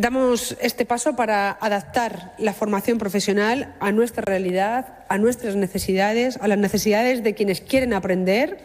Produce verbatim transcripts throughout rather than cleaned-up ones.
Damos este paso para adaptar la formación profesional a nuestra realidad, a nuestras necesidades, a las necesidades de quienes quieren aprender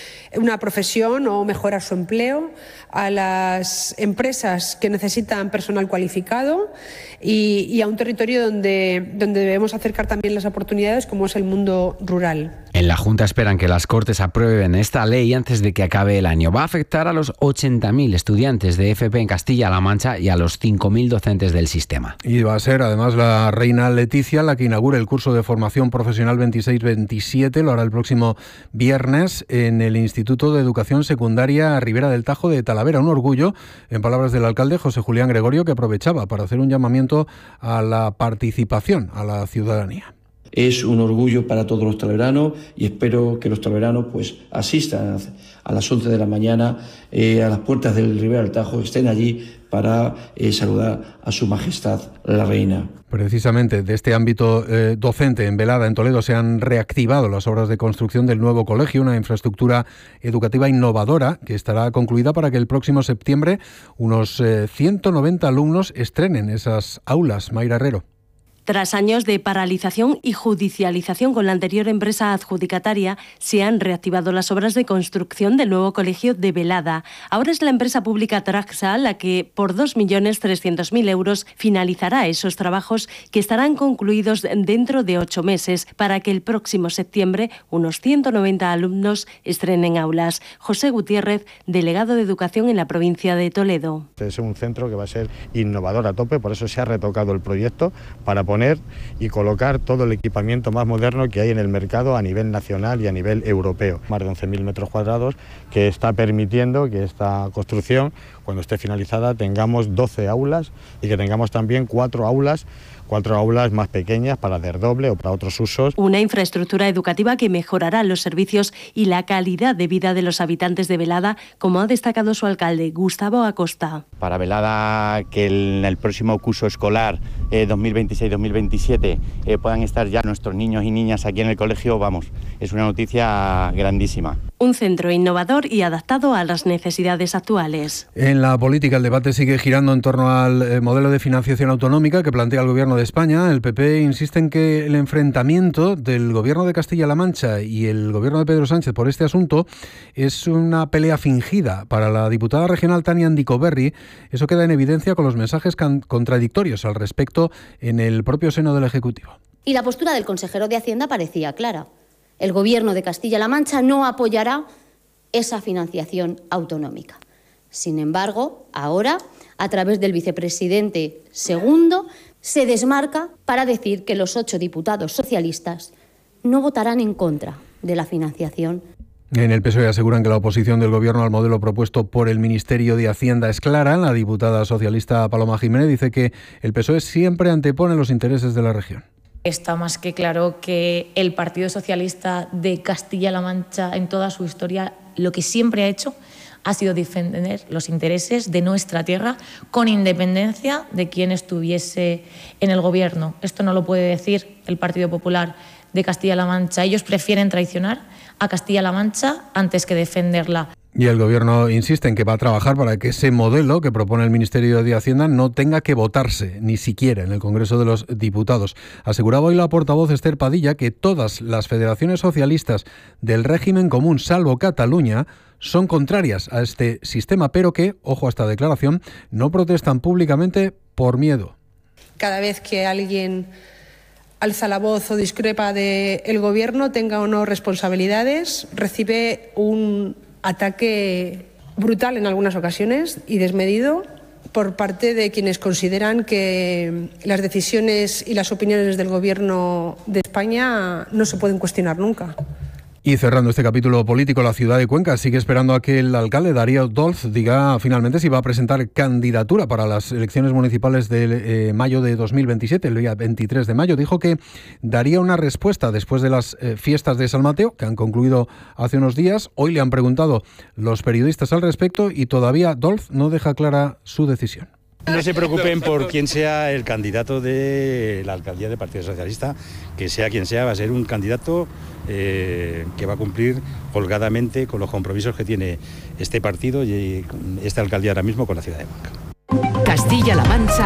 una profesión o mejorar su empleo, a las empresas que necesitan personal cualificado y, y a un territorio donde, donde debemos acercar también las oportunidades, como es el mundo rural. En la Junta esperan que las Cortes aprueben esta ley antes de que acabe el año. Va a afectar a los ochenta mil estudiantes de F P en Castilla-La Mancha y a los cinco mil docentes del sistema. Y va a ser además la reina Leticia la que inaugure el curso de formación profesional veintiséis veintisiete. Lo hará el próximo viernes en el Instituto de Educación Secundaria Ribera del Tajo de Talavera. Un orgullo, en palabras del alcalde José Julián Gregorio, que aprovechaba para hacer un llamamiento a la participación, a la ciudadanía. Es un orgullo para todos los talaveranos y espero que los talaveranos pues asistan a las once de la mañana eh, a las puertas del Ribera del Tajo, estén allí para eh, saludar a su majestad la reina. Precisamente de este ámbito eh, docente en Velada, en Toledo, se han reactivado las obras de construcción del nuevo colegio, una infraestructura educativa innovadora que estará concluida para que el próximo septiembre unos eh, ciento noventa alumnos estrenen esas aulas. Mayra Herrero. Tras años de paralización y judicialización con la anterior empresa adjudicataria, se han reactivado las obras de construcción del nuevo colegio de Velada. Ahora es la empresa pública Traxa la que, por dos millones trescientos mil euros, finalizará esos trabajos que estarán concluidos dentro de ocho meses para que el próximo septiembre unos ciento noventa alumnos estrenen aulas. José Gutiérrez, delegado de Educación en la provincia de Toledo. Es un centro que va a ser innovador a tope, por eso se ha retocado el proyecto para poner y colocar todo el equipamiento más moderno que hay en el mercado a nivel nacional y a nivel europeo. Más de once mil metros cuadrados que está permitiendo que esta construcción, cuando esté finalizada, tengamos doce aulas y que tengamos también cuatro aulas cuatro aulas más pequeñas para hacer doble o para otros usos. Una infraestructura educativa que mejorará los servicios y la calidad de vida de los habitantes de Velada, como ha destacado su alcalde, Gustavo Acosta. Para Velada, que en el próximo curso escolar eh, dos mil veintiséis dos mil veintisiete eh, puedan estar ya nuestros niños y niñas aquí en el colegio, vamos, es una noticia grandísima. Un centro innovador y adaptado a las necesidades actuales. En la política el debate sigue girando en torno al modelo de financiación autonómica que plantea el Gobierno de España. El P P insiste en que el enfrentamiento del Gobierno de Castilla-La Mancha y el Gobierno de Pedro Sánchez por este asunto es una pelea fingida. Para la diputada regional Tania Andicoberri, eso queda en evidencia con los mensajes contradictorios al respecto en el propio seno del Ejecutivo. Y la postura del consejero de Hacienda parecía clara. El Gobierno de Castilla-La Mancha no apoyará esa financiación autonómica. Sin embargo, ahora, a través del vicepresidente segundo, se desmarca para decir que los ocho diputados socialistas no votarán en contra de la financiación. En el P S O E aseguran que la oposición del Gobierno al modelo propuesto por el Ministerio de Hacienda es clara. La diputada socialista Paloma Jiménez dice que el P S O E siempre antepone los intereses de la región. Está más que claro que el Partido Socialista de Castilla-La Mancha, en toda su historia, lo que siempre ha hecho ha sido defender los intereses de nuestra tierra con independencia de quién estuviese en el gobierno. Esto no lo puede decir el Partido Popular de Castilla-La Mancha. Ellos prefieren traicionar a Castilla-La Mancha antes que defenderla. Y el Gobierno insiste en que va a trabajar para que ese modelo que propone el Ministerio de Hacienda no tenga que votarse, ni siquiera en el Congreso de los Diputados. Aseguraba hoy la portavoz Esther Padilla que todas las federaciones socialistas del régimen común, salvo Cataluña, son contrarias a este sistema, pero que, ojo a esta declaración, no protestan públicamente por miedo. Cada vez que alguien alza la voz o discrepa del Gobierno, tenga o no responsabilidades, recibe un ataque brutal en algunas ocasiones y desmedido por parte de quienes consideran que las decisiones y las opiniones del Gobierno de España no se pueden cuestionar nunca. Y cerrando este capítulo político, la ciudad de Cuenca sigue esperando a que el alcalde Darío Dolz diga finalmente si va a presentar candidatura para las elecciones municipales de eh, mayo de dos mil veintisiete, el día veintitrés de mayo. Dijo que daría una respuesta después de las eh, fiestas de San Mateo, que han concluido hace unos días. Hoy le han preguntado los periodistas al respecto y todavía Dolz no deja clara su decisión. No se preocupen por quién sea el candidato de la alcaldía del Partido Socialista, que sea quien sea, va a ser un candidato eh, que va a cumplir holgadamente con los compromisos que tiene este partido y esta alcaldía ahora mismo con la ciudad de Cuenca. Castilla-La Mancha